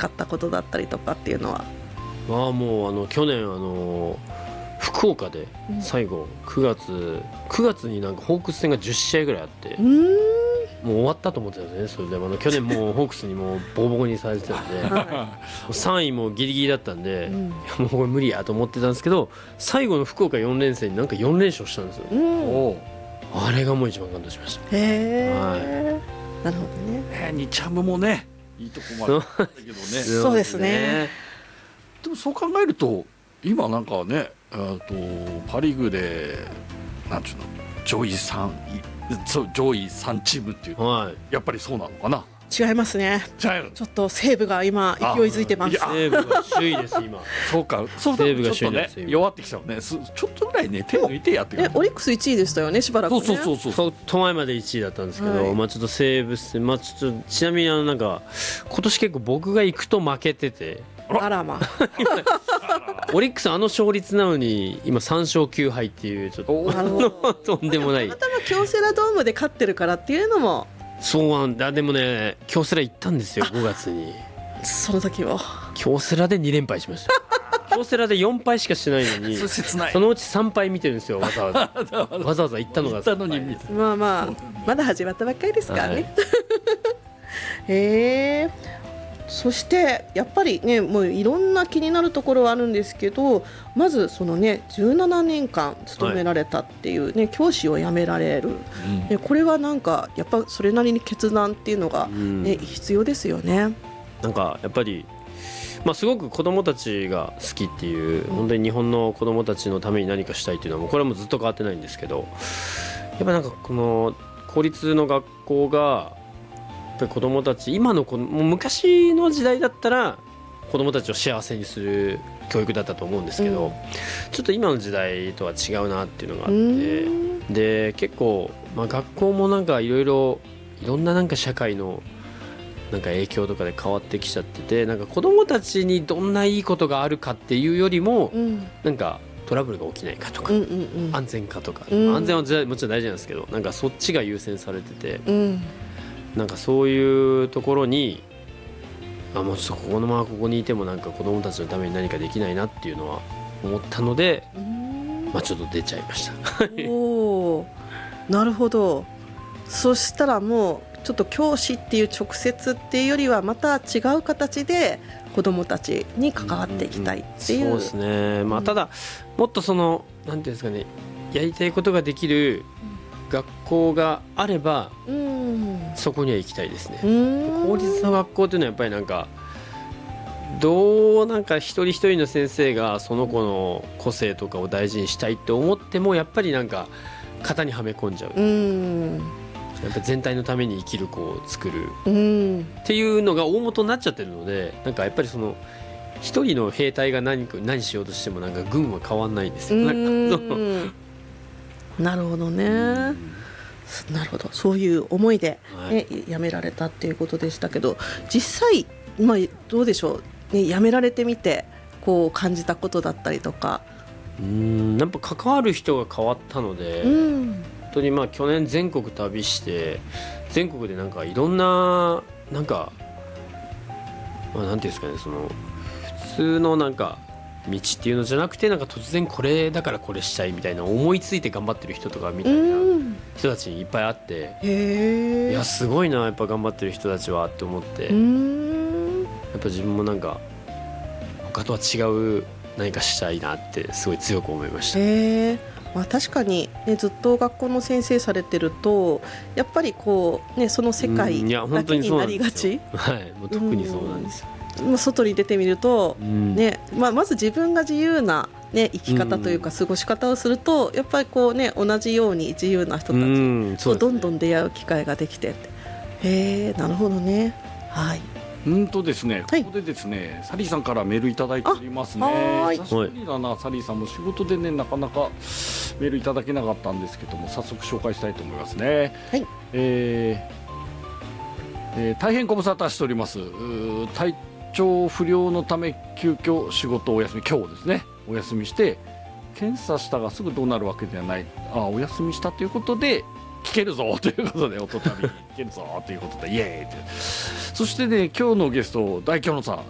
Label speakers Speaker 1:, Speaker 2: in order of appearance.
Speaker 1: かったことだったりとかっていうのは。
Speaker 2: もう去年福岡で最後9月になんかホークス戦が10試合ぐらいあって、もう終わったと思ってたんですね。それで去年もうホークスにもうボコボコにされてたんで3位もギリギリだったんで、いやもうこれ無理やと思ってたんですけど、最後の福岡4連戦になんか4連勝したんですよ。あれがもう一番感動しました。
Speaker 1: なるほどね。
Speaker 3: 日ハムもねいいとこまでだったけどね
Speaker 1: そうですね。
Speaker 3: でもそう考えると今なんかねパ・リーグでなんていうの上位3チームっていう、やっぱりそうなのかな。
Speaker 1: 違いますね。ちょっと西武が今勢いづいてます。
Speaker 2: 西武が首位です今。
Speaker 3: そうか、そうだ、ちょっとね弱ってきちゃうね。ちょっとぐらいね手抜いてやってくる。
Speaker 1: オリックス1位でしたよね、しばらくね。
Speaker 3: そう
Speaker 2: 都前まで1位だったんですけど、ちょっと西武ちょっとちなみになんか今年結構僕が行くと負けてて。
Speaker 1: あらま
Speaker 2: オリックス勝率なのに今3勝9敗っていうちょっととんでもない。
Speaker 1: たまたま京セラドームで勝ってるからっていうのも。
Speaker 2: そうなんだ。でもね京セラ行ったんですよ5月に。
Speaker 1: その時は
Speaker 2: 京セラで2連敗しました。京セラで4敗しかしてないのにそのうち3敗見てるんですよ。わざわざ行ったのが
Speaker 1: まだ始まったばっかりですからね。そしてやっぱりねもういろんな気になるところはあるんですけど、まずそのね17年間勤められたっていうね、教師を辞められる、これはなんかやっぱそれなりに決断っていうのが、必要ですよね。
Speaker 2: なんかやっぱりすごく子どもたちが好きっていう、本当に日本の子どもたちのために何かしたいっていうのはこれはもうずっと変わってないんですけど、やっぱなんかこの公立の学校が子どもたちもう昔の時代だったら子どもたちを幸せにする教育だったと思うんですけど、ちょっと今の時代とは違うなっていうのがあって、で結構、学校もなんかいろんななんか社会のなんか影響とかで変わってきちゃってて、なんか子どもたちにどんないいことがあるかっていうよりも、なんかトラブルが起きないかとか、安全かとか、安全はもちろん大事なんですけど、なんかそっちが優先されてて、なんかそういうところにもうちょっとこのままここにいてもなんか子どもたちのために何かできないなっていうのは思ったので、ちょっと出ちゃいました。
Speaker 1: なるほど。そしたらもうちょっと教師っていう直接っていうよりはまた違う形で子どもたちに関わっていきたいっていう。
Speaker 2: そうですね。ただもっとなんていうんですかね、やりたいことができる学校があれば、そこには行きたいですね。公立の学校っていうのはやっぱりなんかなんか一人一人の先生がその子の個性とかを大事にしたいって思ってもやっぱりなんか型にはめ込んじゃう。やっぱ全体のために生きる子を作るっていうのが大元になっちゃってるので、なんかやっぱり一人の兵隊が何しようとしてもなんか軍は変わんないんですよ。
Speaker 1: なるほどね。なるほど、そういう思いで、辞められたっていうことでしたけど、実際、どうでしょう、辞められてみてこう感じたことだったりとか。
Speaker 2: やっぱ関わる人が変わったので、本当に去年全国旅して全国でなんかいろんななんかなんていうんですかね、普通のなんか道っていうのじゃなくて、なんか突然これだからこれしたいみたいな思いついて頑張ってる人とかみたいな人たちにいっぱい会って、いやすごいなやっぱ頑張ってる人たちはって思って、やっぱ自分もなんか他とは違う何かしたいなってすごい強く思いました。
Speaker 1: 確かに、ずっと学校の先生されてるとやっぱりこう、その世界だけになりがち。
Speaker 2: もう特にそうなんですよ。
Speaker 1: 外に出てみると、まず自分が自由な、生き方というか過ごし方をすると、やっぱりこう、同じように自由な人たちとどんどん出会う機会ができて、なるほどね。
Speaker 3: ですね、ここでですね、サリーさんからメールいただいておりますね。久しぶりだな、サリーさんも仕事でねなかなかメールいただけなかったんですけども、早速紹介したいと思いますね。大変ご無沙汰しております。体調不良のため急遽仕事をお休み、今日ですねお休みして、検査したがすぐどうなるわけではない、お休みしたということで聞けるぞということで、音旅に聞けるぞということでイエーイって。そしてね、今日のゲスト大京野さん、